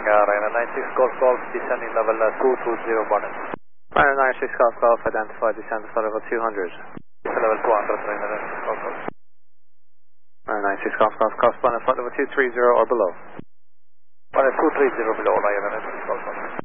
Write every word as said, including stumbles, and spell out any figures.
uh, Ryanair nine six Golf Golf, descending level uh, two two zero Bonnet. Ryanair nine six Golf Golf, identified descend to level two hundred. Level two hundred, Ryanair nine six Golf Golf. Ryanair nine six Golf Golf, corresponding flight level two three zero or below. Bonnet two three zero below, Ryanair nine six Golf Golf.